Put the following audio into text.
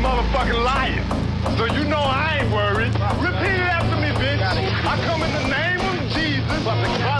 motherfucking liar. So you know I ain't worried. Repeat it after me, bitch. I come in the name of Jesus.